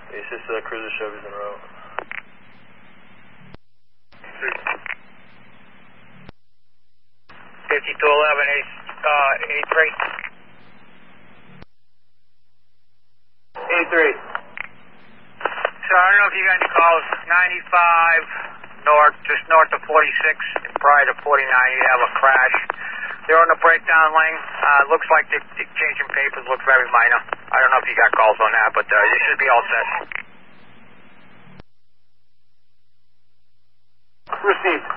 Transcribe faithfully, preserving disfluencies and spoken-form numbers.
It's just uh, cruiser Chevys in a row. fifty-two eleven, eighty-three. eighty-three. So I don't know if you got any calls. ninety-five north, just north of forty-six, prior to forty-nine, you have a crash. They're on the breakdown lane. Uh, looks like they're, they're changing papers. Looks very minor. I don't know if you got calls on that, but uh, you should be all set. Received.